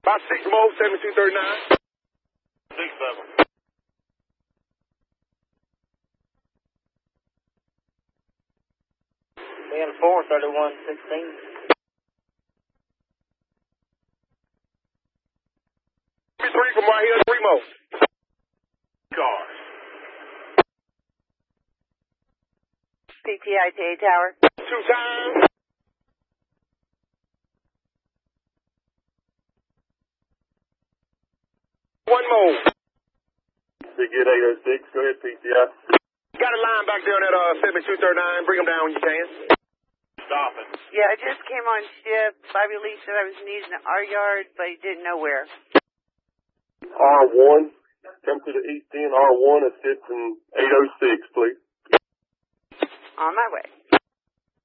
About 6 more, 7239. 6 of them. And 43116. 3 from right here, 3 more. Cars. PTI to A Tower. 2 times. One more. Big Ed 806. Go ahead, PTI. Got a line back there on that 7239. Bring them down when you can. Stop it. Yeah, I just came on shift. Bobby Lee said I was needing an R yard, but he didn't know where. R1. Come to the east end. R1 assist in 806, please. On my way.